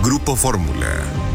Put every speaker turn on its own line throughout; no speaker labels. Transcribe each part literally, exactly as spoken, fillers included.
Grupo Fórmula.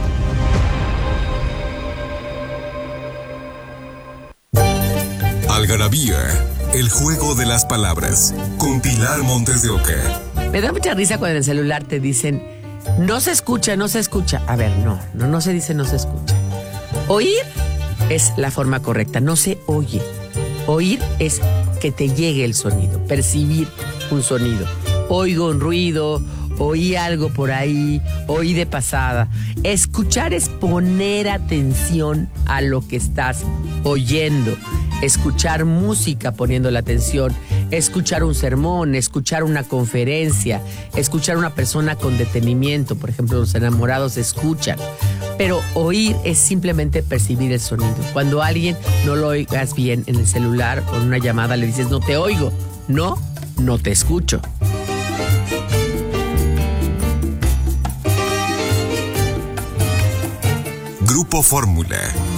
Algarabía, el juego de las palabras, con Pilar Montes de Oca.
Me da mucha risa cuando en el celular te dicen, no se escucha, no se escucha. A ver, no, no, no se dice no se escucha. Oír es la forma correcta, no se oye. Oír es que te llegue el sonido, percibir un sonido. Oigo un ruido, oí algo por ahí, oí de pasada. Escuchar es poner atención a lo que estás oyendo. Escuchar música poniendo la atención, escuchar un sermón, escuchar una conferencia, escuchar a una persona con detenimiento. Por ejemplo, los enamorados escuchan. Pero oír es simplemente percibir el sonido. Cuando a alguien no lo oigas bien en el celular o en una llamada le dices, no te oigo. No, no te escucho.
Grupo Fórmula.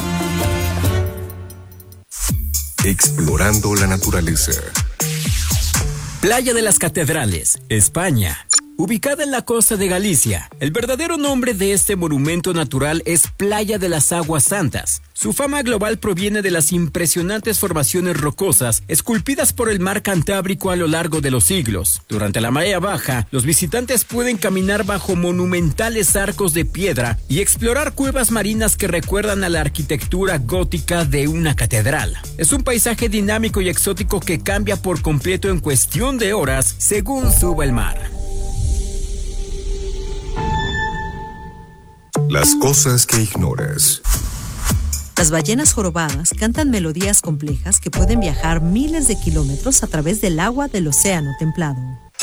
Explorando la naturaleza.
Playa de las Catedrales, España. Ubicada en la costa de Galicia, el verdadero nombre de este monumento natural es Playa de las Aguas Santas. Su fama global proviene de las impresionantes formaciones rocosas esculpidas por el mar Cantábrico a lo largo de los siglos. Durante la marea baja, los visitantes pueden caminar bajo monumentales arcos de piedra y explorar cuevas marinas que recuerdan a la arquitectura gótica de una catedral. Es un paisaje dinámico y exótico que cambia por completo en cuestión de horas según suba el mar.
Las cosas que ignoras.
Las ballenas jorobadas cantan melodías complejas que pueden viajar miles de kilómetros a través del agua del océano templado.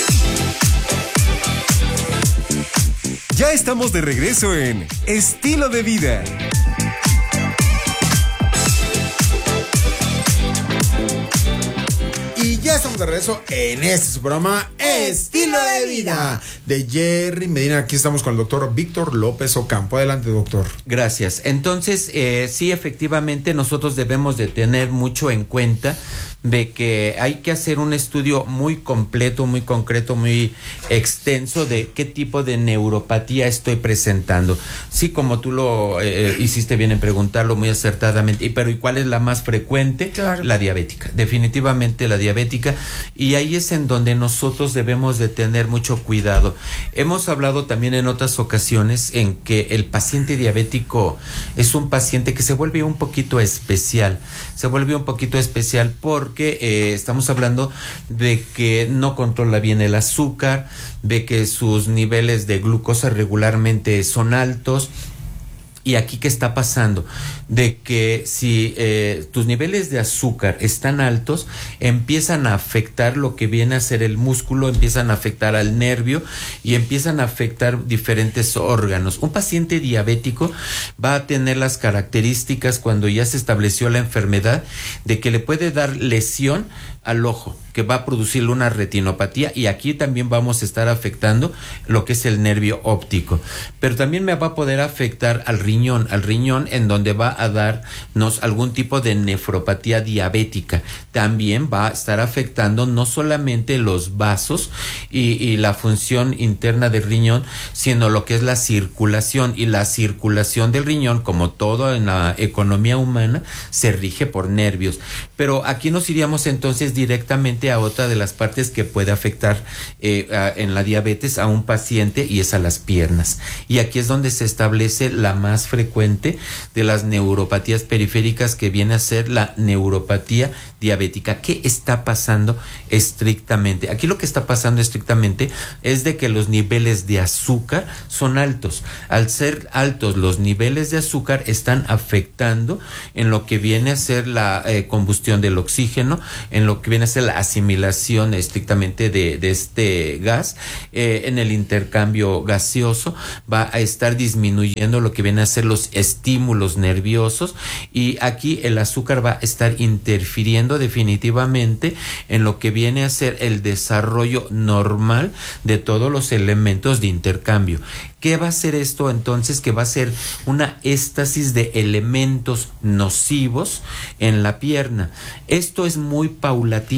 Ya estamos de regreso en Estilo de Vida.
Y ya estamos de regreso en este su programa Estilo de Vida de Jerry Medina. Aquí estamos con el doctor Víctor López Ocampo. Adelante, doctor.
Gracias. Entonces, eh, sí, efectivamente, nosotros debemos de tener mucho en cuenta de que hay que hacer un estudio muy completo, muy concreto, muy extenso de qué tipo de neuropatía estoy presentando. Sí, como tú lo eh, hiciste bien en preguntarlo muy acertadamente, pero ¿y cuál es la más frecuente? Claro. La diabética, definitivamente la diabética, y ahí es en donde nosotros debemos de tener mucho cuidado. Hemos hablado también en otras ocasiones en que el paciente diabético es un paciente que se vuelve un poquito especial, se vuelve un poquito especial por porque eh, estamos hablando de que no controla bien el azúcar, de que sus niveles de glucosa regularmente son altos. ¿Y aquí qué está pasando? De que si eh, tus niveles de azúcar están altos, empiezan a afectar lo que viene a ser el músculo, empiezan a afectar al nervio y empiezan a afectar diferentes órganos. Un paciente diabético va a tener las características cuando ya se estableció la enfermedad de que le puede dar lesión al ojo, que va a producirle una retinopatía, y aquí también vamos a estar afectando lo que es el nervio óptico, pero también me va a poder afectar al riñón, al riñón en donde va a darnos algún tipo de nefropatía diabética. También va a estar afectando no solamente los vasos y, y la función interna del riñón, sino lo que es la circulación, y la circulación del riñón, como todo en la economía humana, se rige por nervios. Pero aquí nos iríamos entonces directamente a otra de las partes que puede afectar eh, a, en la diabetes a un paciente, y es a las piernas. Y aquí es donde se establece la más frecuente de las neuropatías periféricas, que viene a ser la neuropatía diabética. ¿Qué está pasando estrictamente? Aquí lo que está pasando estrictamente es de que los niveles de azúcar son altos. Al ser altos los niveles de azúcar, están afectando en lo que viene a ser la eh, combustión del oxígeno, en lo que viene a ser la asimilación estrictamente de, de este gas, eh, en el intercambio gaseoso va a estar disminuyendo lo que viene a ser los estímulos nerviosos, y aquí el azúcar va a estar interfiriendo definitivamente en lo que viene a ser el desarrollo normal de todos los elementos de intercambio. ¿Qué va a hacer esto entonces? Que va a ser una éstasis de elementos nocivos en la pierna. Esto es muy paulatino. Uh-huh.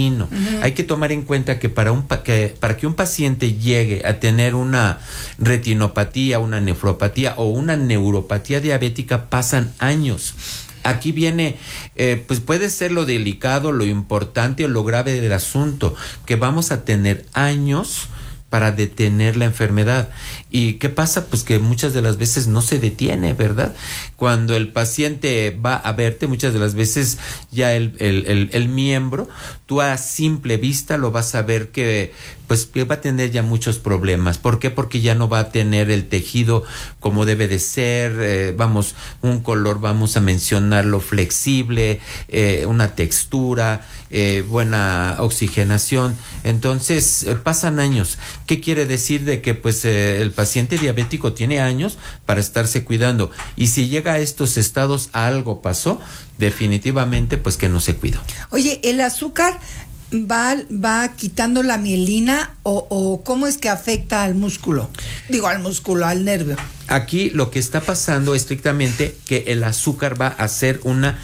Uh-huh. Hay que tomar en cuenta que para, un, que para que un paciente llegue a tener una retinopatía, una nefropatía o una neuropatía diabética pasan años. Aquí viene, eh, pues puede ser lo delicado, lo importante o lo grave del asunto, que vamos a tener años para detener la enfermedad. ¿Y qué pasa? Pues que muchas de las veces no se detiene, ¿verdad? Cuando el paciente va a verte, muchas de las veces ya el, el, el, el miembro, tú a simple vista lo vas a ver que pues que va a tener ya muchos problemas. ¿Por qué? Porque ya no va a tener el tejido como debe de ser, eh, vamos, un color, vamos a mencionarlo, flexible, eh, una textura, eh, buena oxigenación. Entonces, eh, pasan años. ¿Qué quiere decir? De que pues eh, el paciente diabético tiene años para estarse cuidando. Y si llega a estos estados, algo pasó, definitivamente pues que no se cuidó.
Oye, el azúcar va, va quitando la mielina o, o ¿cómo es que afecta al músculo? Digo, al músculo, al nervio.
Aquí lo que está pasando estrictamente que el azúcar va a ser una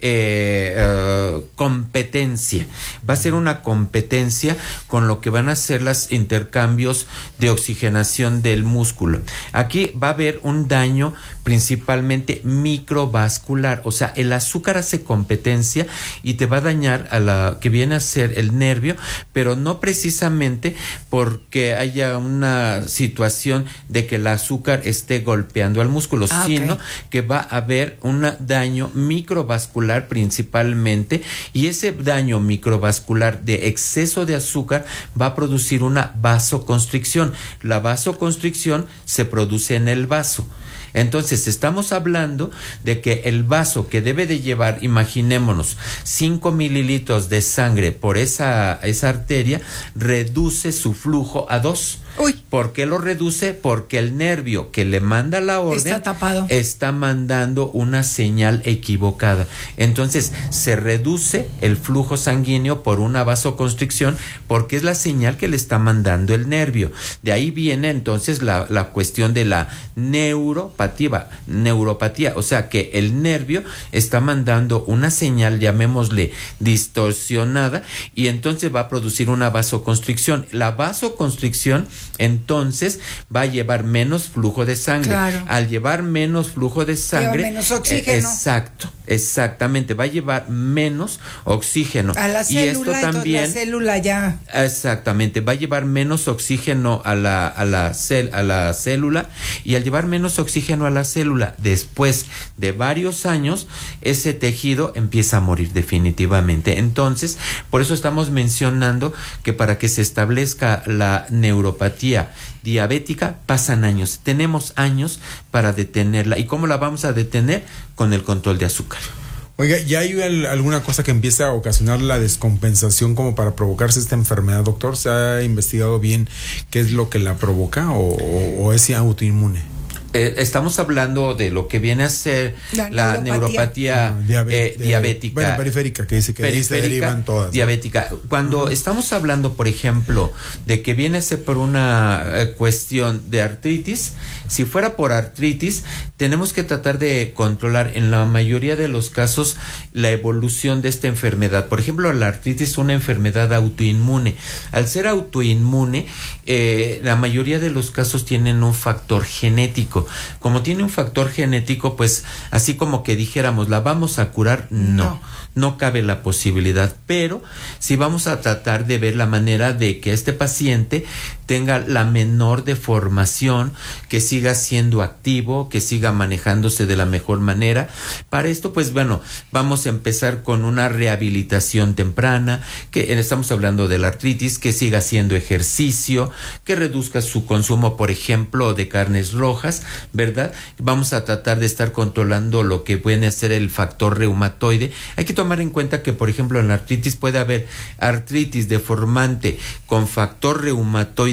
eh, uh, competencia, va a ser una competencia con lo que van a ser los intercambios de oxigenación del músculo. Aquí va a haber un daño principalmente microvascular, o sea, el azúcar hace competencia y te va a dañar a la que viene a ser el nervio, pero no precisamente porque haya una situación de que el azúcar esté golpeando al músculo, ah, sino okay. que va a haber un daño microvascular principalmente, y ese daño microvascular de exceso de azúcar va a producir una vasoconstricción. La vasoconstricción se produce en el vaso. Entonces, estamos hablando de que el vaso que debe de llevar, imaginémonos, cinco mililitros de sangre por esa, esa arteria, reduce su flujo a dos.
Uy.
¿Por qué lo reduce? Porque el nervio que le manda la orden
está tapado,
está mandando una señal equivocada. Entonces, se reduce el flujo sanguíneo por una vasoconstricción porque es la señal que le está mandando el nervio. De ahí viene entonces la, la cuestión de la neuropatía, neuropatía, o sea que el nervio está mandando una señal, llamémosle distorsionada, y entonces va a producir una vasoconstricción. La vasoconstricción entonces va a llevar menos flujo de sangre.
Claro.
Al llevar menos flujo de sangre,
lleva menos oxígeno.
Eh, exacto, exactamente, va a llevar menos oxígeno.
A la célula,
y esto también,
la célula ya.
Exactamente, va a llevar menos oxígeno a la a la cel, a la célula, y al llevar menos oxígeno a la célula, después de varios años, ese tejido empieza a morir definitivamente. Entonces, por eso estamos mencionando que para que se establezca la neuropatía diabética pasan años. Tenemos años para detenerla. ¿Y cómo la vamos a detener? Con el control de azúcar.
Oiga, ¿ya hay alguna cosa que empiece a ocasionar la descompensación como para provocarse esta enfermedad, doctor? ¿Se ha investigado bien qué es lo que la provoca o, o, o es autoinmune?
Eh, estamos hablando de lo que viene a ser la, la neuropatía, neuropatía no, diabe- eh,
de,
diabética.
Bueno, periférica, que dice que ahí se derivan todas, ¿no?
Diabética. Cuando uh-huh. estamos hablando, por ejemplo, de que viene a ser por una eh, cuestión de artritis, si fuera por artritis, tenemos que tratar de controlar en la mayoría de los casos la evolución de esta enfermedad. Por ejemplo, la artritis es una enfermedad autoinmune. Al ser autoinmune, eh, la mayoría de los casos tienen un factor genético. Como tiene un factor genético, pues así como que dijéramos, ¿la vamos a curar? No, no, no cabe la posibilidad. Pero sí vamos a tratar de ver la manera de que este paciente tenga la menor deformación, que siga siendo activo, que siga manejándose de la mejor manera. Para esto, pues bueno, vamos a empezar con una rehabilitación temprana, que estamos hablando de la artritis, que siga haciendo ejercicio, que reduzca su consumo, por ejemplo, de carnes rojas, ¿verdad? Vamos a tratar de estar controlando lo que puede ser el factor reumatoide. Hay que tomar en cuenta que, por ejemplo, en la artritis puede haber artritis deformante con factor reumatoide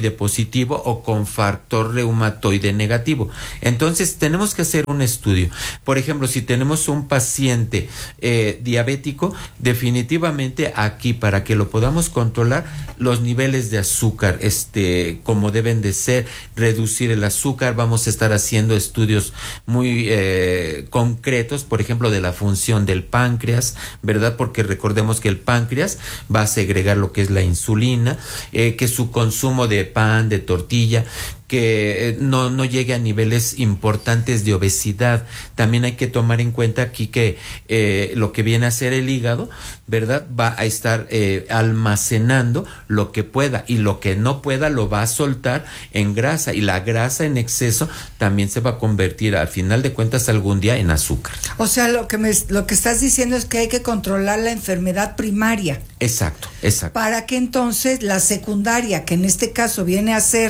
reumatoide positivo o con factor reumatoide negativo. Entonces tenemos que hacer un estudio. Por ejemplo, si tenemos un paciente eh, diabético, definitivamente aquí, para que lo podamos controlar, los niveles de azúcar este como deben de ser, reducir el azúcar. Vamos a estar haciendo estudios muy eh, concretos, por ejemplo, de la función del páncreas, ¿verdad? Porque recordemos que el páncreas va a segregar lo que es la insulina, eh, que su consumo de pan, de tortilla, que eh, no, no llegue a niveles importantes de obesidad. También hay que tomar en cuenta aquí que eh, lo que viene a ser el hígado, ¿verdad? Va a estar eh, almacenando lo que pueda, y lo que no pueda lo va a soltar en grasa, y la grasa en exceso también se va a convertir, al final de cuentas, algún día en azúcar.
O sea, lo que me, lo que estás diciendo es que hay que controlar la enfermedad primaria.
Exacto, exacto.
Para que entonces la secundaria, que en este caso viene a ser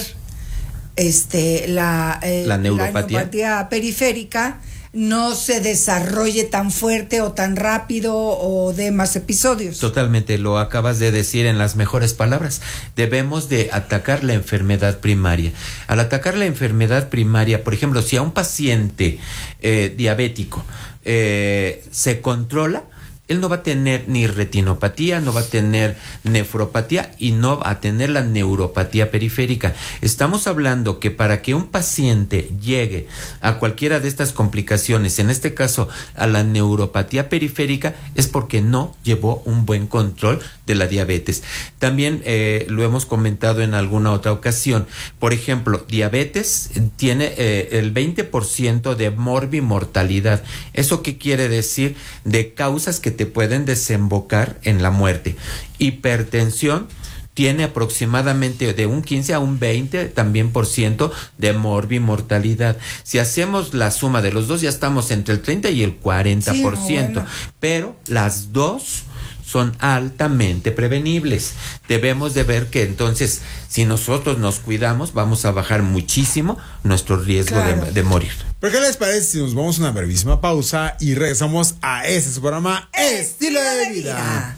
este la, eh,
la neuropatía.
la neuropatía periférica, no se desarrolle tan fuerte o tan rápido o de más episodios.
Totalmente, lo acabas de decir en las mejores palabras. Debemos de atacar la enfermedad primaria. Al atacar la enfermedad primaria, por ejemplo, si a un paciente eh, diabético eh, se controla, él no va a tener ni retinopatía, no va a tener nefropatía y no va a tener la neuropatía periférica. Estamos hablando que para que un paciente llegue a cualquiera de estas complicaciones, en este caso a la neuropatía periférica, es porque no llevó un buen control de la diabetes. También eh, lo hemos comentado en alguna otra ocasión. Por ejemplo, diabetes tiene eh, el veinte por ciento de morbimortalidad. ¿Eso qué quiere decir? De causas que te pueden desembocar en la muerte. Hipertensión tiene aproximadamente de un quince a un veinte también por ciento de morbimortalidad. Si hacemos la suma de los dos, ya estamos entre el treinta y el cuarenta por ciento. Sí, bueno. Pero las dos son altamente prevenibles. Debemos de ver que entonces, si nosotros nos cuidamos, vamos a bajar muchísimo nuestro riesgo claro. de, de morir.
¿Pero qué les parece si nos vamos a una brevísima pausa y regresamos a este su programa Estilo de Vida?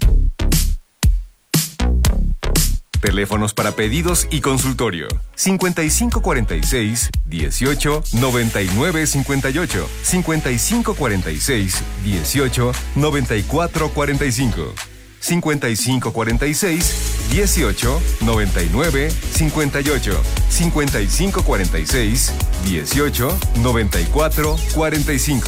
Teléfonos para pedidos y consultorio: cincuenta y cinco cuarenta y seis, dieciocho, noventa y nueve cincuenta y ocho, cincuenta y cinco cuarenta y seis, dieciocho, noventa y cuatro cuarenta y cinco, cincuenta y cinco cuarenta y seis, dieciocho, noventa y nueve cincuenta y ocho, cincuenta y cinco cuarenta y seis, dieciocho, noventa y cuatro cuarenta y cinco.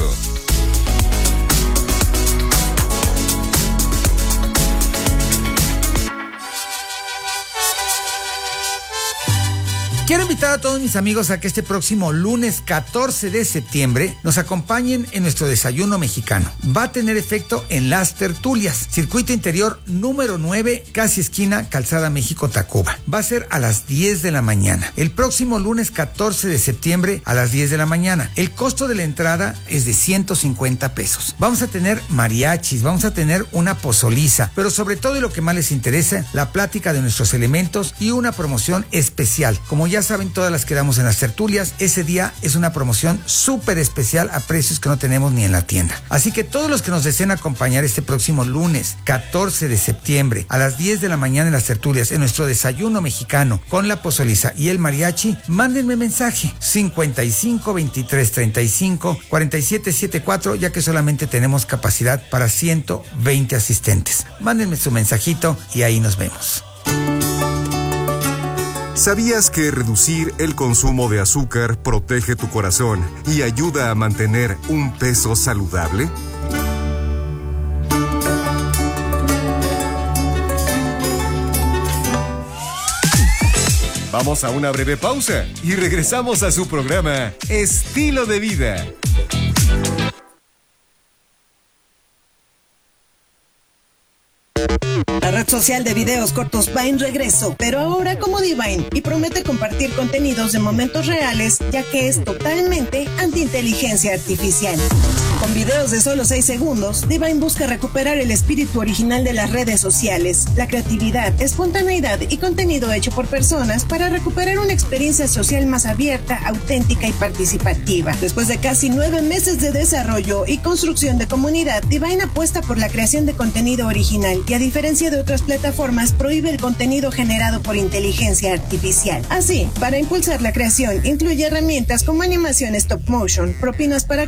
Quiero invitar a todos mis amigos a que este próximo lunes catorce de septiembre nos acompañen en nuestro desayuno mexicano. Va a tener efecto en Las Tertulias, circuito interior número nueve, casi esquina Calzada México-Tacuba. Va a ser a las diez de la mañana. El próximo lunes catorce de septiembre a las diez de la mañana. El costo de la entrada es de ciento cincuenta pesos. Vamos a tener mariachis, vamos a tener una pozoliza, pero sobre todo, y lo que más les interesa, la plática de nuestros elementos y una promoción especial. Como ya Ya saben, todas las que damos en Las Tertulias, ese día es una promoción súper especial a precios que no tenemos ni en la tienda. Así que todos los que nos deseen acompañar este próximo lunes catorce de septiembre a las diez de la mañana en Las Tertulias, en nuestro desayuno mexicano con la pozoliza y el mariachi, mándenme mensaje cincuenta y cinco, veintitrés, treinta y cinco, cuarenta y siete setenta y cuatro, ya que solamente tenemos capacidad para ciento veinte asistentes. Mándenme su mensajito y ahí nos vemos.
¿Sabías que reducir el consumo de azúcar protege tu corazón y ayuda a mantener un peso saludable? Vamos a una breve pausa y regresamos a su programa Estilo de Vida.
La red social de videos cortos va en regreso, pero ahora como Divine, y promete compartir contenidos de momentos reales, ya que es totalmente anti-inteligencia artificial. Con videos de solo seis segundos, Divine busca recuperar el espíritu original de las redes sociales, la creatividad, espontaneidad y contenido hecho por personas para recuperar una experiencia social más abierta, auténtica y participativa. Después de casi nueve meses de desarrollo y construcción de comunidad, Divine apuesta por la creación de contenido original y, a diferencia de otras plataformas, prohíbe el contenido generado por inteligencia artificial. Así, para impulsar la creación, incluye herramientas como animación stop motion, propinas para